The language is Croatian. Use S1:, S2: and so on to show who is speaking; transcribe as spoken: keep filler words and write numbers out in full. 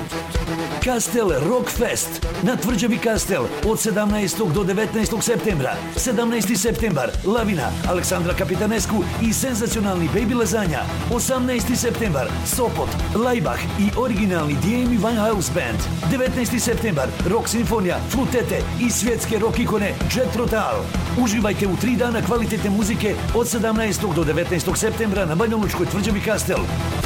S1: Kastel Rock Fest na Tvrđavi Kastel od sedamnaestog do devetnaestog septembra. sedamnaesti septembar Lavina, Aleksandra Kapitanescu i senzacionalni Baby Lazanja. osamnaesti septembar Sopot, Laibach i originalni D M I Winehouse Band. devetnaesti septembar Rock Sinfonija, Flutete i svjetske rock ikone Jet Rotal. Uživajte u tri dana kvalitetne muzike od sedamnaestog do devetnaestog septembra na Banjalučkoj Tvrđavi Kastel.